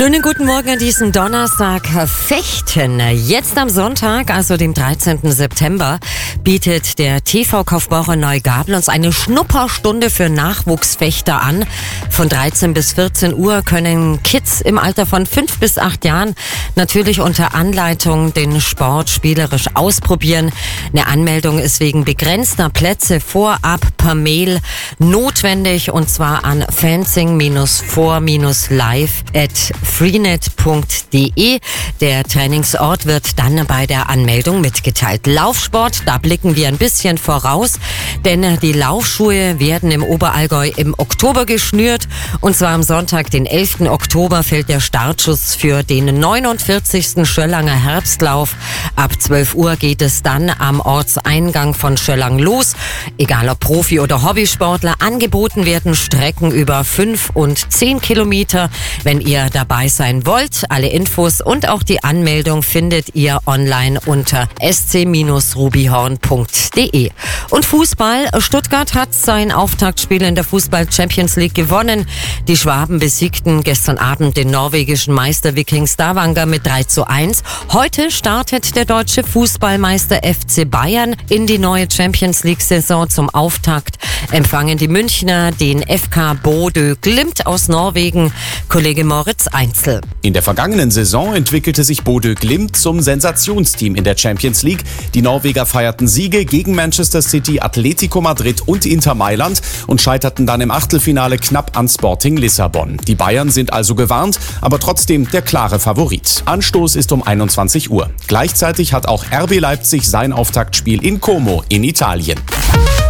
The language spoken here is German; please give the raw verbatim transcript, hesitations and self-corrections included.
Schönen guten Morgen an diesem Donnerstag. Fechten. Jetzt am Sonntag, also dem dreizehnten September, bietet der T V Kaufbeurer Neugabel uns eine Schnupperstunde für Nachwuchsfechter an. Von dreizehn bis vierzehn Uhr können Kids im Alter von fünf bis acht Jahren natürlich unter Anleitung den Sport spielerisch ausprobieren. Eine Anmeldung ist wegen begrenzter Plätze vorab per Mail notwendig, und zwar an fencing for live at freenet punkt de. Der Trainingsort wird dann bei der Anmeldung mitgeteilt. Laufsport, da blicken wir ein bisschen voraus, denn die Laufschuhe werden im Oberallgäu im Oktober geschnürt, und zwar am Sonntag, den elften Oktober, fällt der Startschuss für den neunundvierzigsten Schöllanger Herbstlauf. Ab zwölf Uhr geht es dann am Ortseingang von Schöllang los. Egal ob Profi- oder Hobbysportler, angeboten werden Strecken über fünf und zehn Kilometer. Wenn ihr dabei sein wollt, alle Infos und auch die Anmeldung findet ihr online unter s c rubihorn punkt de. Und Fußball. Stuttgart hat sein Auftaktspiel in der Fußball-Champions League gewonnen. Die Schwaben besiegten gestern Abend den norwegischen Meister Viking Stavanger mit drei zu eins. Heute startet der deutsche Fußballmeister F C Bayern in die neue Champions League-Saison. Zum Auftakt empfangen die Münchner den F K Bodø Glimt aus Norwegen. Kollege Moritz Einzel. In der vergangenen Saison entwickelte sich Bodø Glimt zum Sensationsteam in der Champions League. Die Norweger feierten Siege gegen Manchester City, Atletico Madrid und Inter Mailand und scheiterten dann im Achtelfinale knapp an Sporting Lissabon. Die Bayern sind also gewarnt, aber trotzdem der klare Favorit. Anstoß ist um einundzwanzig Uhr. Gleichzeitig hat auch R B Leipzig sein Auftaktspiel in Como in Italien.